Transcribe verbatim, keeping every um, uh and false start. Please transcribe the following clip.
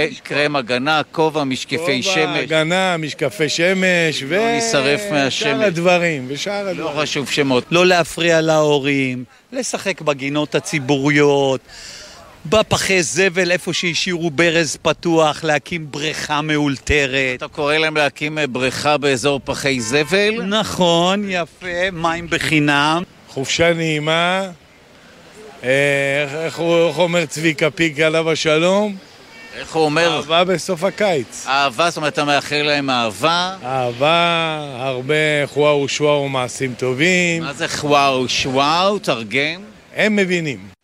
קרם הגנה, כובע, משקפי שמש. כובע, הגנה, משקפי שמש, ו... לא נשרף מהשמש. ושאר הדברים, ושאר הדברים. לא חשוב שמות. לא להפריע להורים, לשחק בגינות הציבוריות, בפחי זבל, איפה שהשאירו ברז פתוח, להקים בריכה מאולתרת. אתה קורא להם להקים בריכה באזור פחי זבל? נכון, יפה, מים בחינם. חופשה נעימה, איך, איך, הוא, איך אומר צביקה פיק עליו השלום? איך הוא אומר? אהבה בסוף הקיץ. אהבה, זאת אומרת, אתה מאחל להם אהבה? אהבה, הרבה חוואו שוואו מעשים טובים. מה זה חוואו שוואו? תרגם? הם מבינים.